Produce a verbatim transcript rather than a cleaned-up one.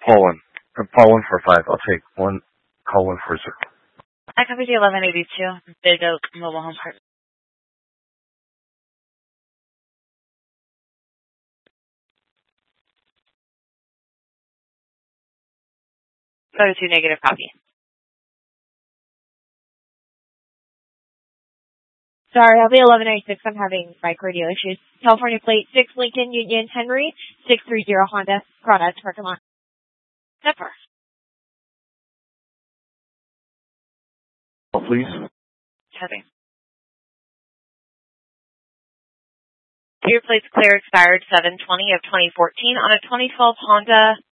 Call one. Uh, Call one for five. I'll take one. Call one for zero. I copy the eleven eighty-two. Big Oak Mobile Home Park. Go to negative copy. Sorry, I'll be eleven eighty-six. I'm having mic radio issues. California plate six Lincoln Union Henry six three zero Honda product parking lot. Zipper. Call, please. Heading. Your plate's clear expired seven twenty of twenty fourteen on a twenty twelve Honda